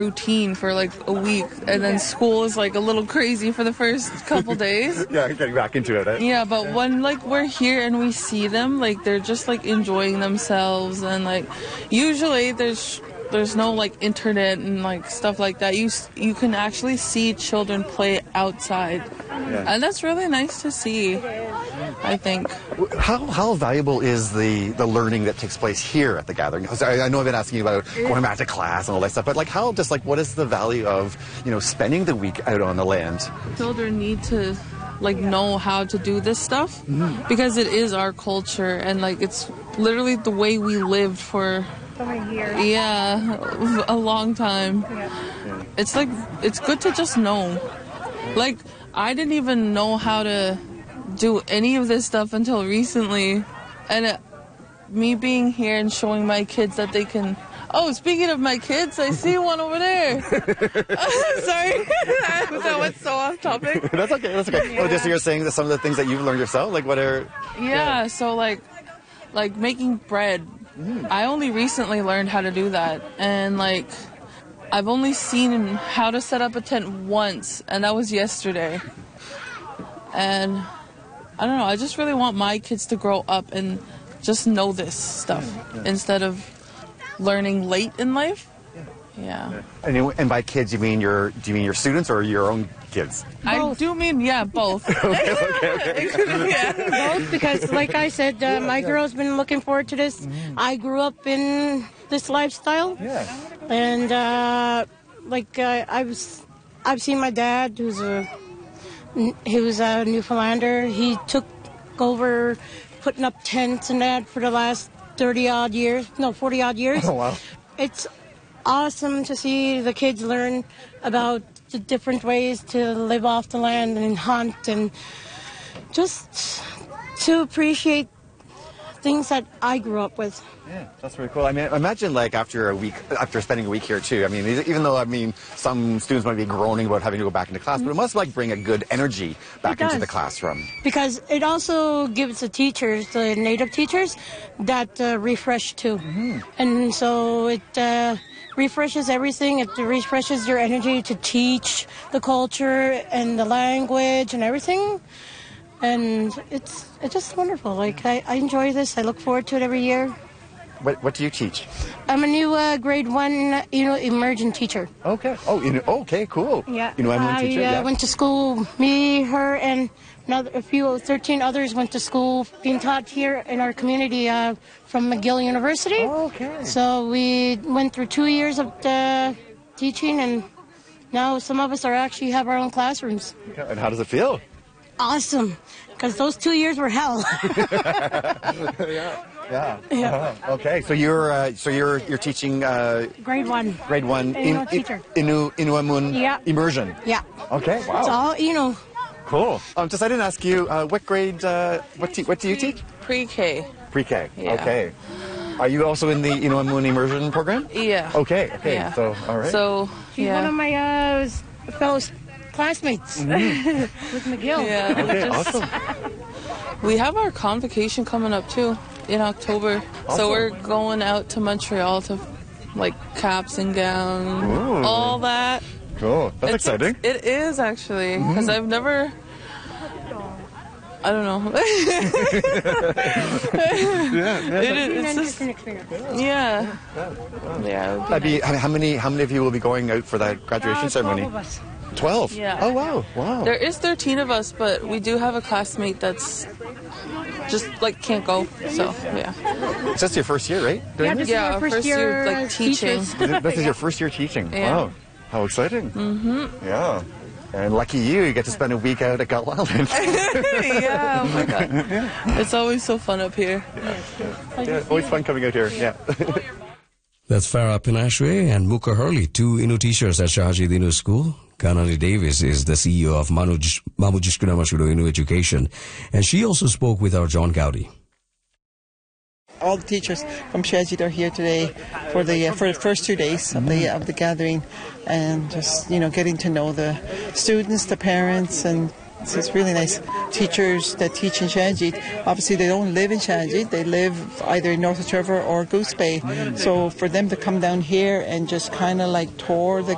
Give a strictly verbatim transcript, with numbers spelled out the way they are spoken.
routine for like a week, and then school is like a little crazy for the first couple days. Yeah, getting back into it. Eh? Yeah, but when like we're here and we see them, like they're just like enjoying themselves, and like usually there's there's no like internet and like stuff like that. You you can actually see children play outside, yeah. and that's really nice to see, I think. How how valuable is the, the learning that takes place here at the gathering? I, I know I've been asking you about going back to class and all that stuff, but like how just like what is the value of, you know, spending the week out on the land? Children need to like know how to do this stuff mm-hmm. because it is our culture, and like it's literally the way we lived for years. Yeah, a long time. Yeah. It's like it's good to just know. Like I didn't even know how to do any of this stuff until recently, and it, me being here and showing my kids that they can. Oh, speaking of my kids, I see one over there. Sorry, that went so off topic. That's okay. That's okay. Yeah. Oh, just so you're saying that some of the things that you've learned yourself, like what are? Yeah. yeah. So like, like making bread. Mm. I only recently learned how to do that, and like, I've only seen how to set up a tent once, and that was yesterday. And I don't know, I just really want my kids to grow up and just know this stuff yeah. instead of learning late in life. Yeah. yeah. And, you, and by kids, you mean your do you mean your students or your own kids? Both. I do mean, yeah, both. okay, okay, okay. yeah. Both, because like I said, uh, my girl's been looking forward to this. Mm. I grew up in this lifestyle. Yeah. And uh, like uh, I was, I've seen my dad, who's a he was a Newfoundlander. He took over putting up tents and that for the last thirty odd years, no, forty odd years. Oh, wow. It's awesome to see the kids learn about the different ways to live off the land and hunt, and just to appreciate things that I grew up with. Yeah, that's really cool. I mean, imagine like after a week, after spending a week here too. I mean, even though I mean some students might be groaning about having to go back into class, but it must like bring a good energy back into the classroom. Because it also gives the teachers, the native teachers, that uh, refresh too, mm-hmm. and so it uh, refreshes everything. It refreshes your energy to teach the culture and the language and everything. And it's it's just wonderful. Like, I, I enjoy this. I look forward to it every year. What what do you teach? I'm a new uh, grade one, you know, immersion teacher. Okay. Oh, you know, okay, cool. Yeah. You know, I'm a I teacher. uh, Yeah. went to school. Me, her, and another, a few, thirteen others went to school being taught here in our community uh, from McGill University. Oh, okay. So we went through two years of uh, teaching, and now some of us are actually have our own classrooms. Okay. And how does it feel? Awesome, because those two years were hell. yeah, yeah. yeah. Uh-huh. Okay, so you're uh, so you're you're teaching uh, grade one. Grade one. Inu teacher. Inu Inuamun yeah. immersion. Yeah. Okay. Wow. It's all Inu. Cool. Um, just I didn't ask you uh, what grade. Uh, what te- what do you teach? Pre-K. Pre-K. Yeah. Okay. Are you also in the Inuamun immersion program? Yeah. Okay. Okay. Yeah. So all right. So she's yeah. one of my uh, fellow classmates mm-hmm. with McGill. Yeah. Okay. Just, awesome. We have our convocation coming up too in October, awesome. So we're going out to Montreal to like caps and gowns, Ooh. all that. Cool. That's it's, exciting. It is actually because mm-hmm. I've never. I don't know. yeah, yeah. It, it's just, yeah. Yeah. That'd be, nice. how many how many of you will be going out for that graduation uh, ceremony? twelve of us. Twelve? Yeah. Oh wow, wow. There is thirteen of us, but we do have a classmate that's just like can't go. So yeah. It's just your first year, right? Yeah, this yeah, is our first, first year, year like teaching. This is your first year teaching. Yeah. Wow, how exciting! Mm-hmm. Yeah. And lucky you, you get to spend a week out at Gull Island. yeah, oh my God. Yeah. It's always so fun up here. Yeah, yeah. yeah always fun coming out here, yeah. That's Farah Pinashwe and Muka Hurley, two Innu teachers at Shahajid Innu School. Kanani Davis is the C E O of Mamuj Mamujishkunamashudo Innu Education, and she also spoke with our John Gowdy. All the teachers from Shahajid are here today for the uh, for the first two days of the of the gathering, and just you know getting to know the students, the parents, and it's, it's really nice. Teachers that teach in Shahajid, obviously they don't live in Shahajid; they live either in North Trevor or Goose Bay. So for them to come down here and just kind of like tour the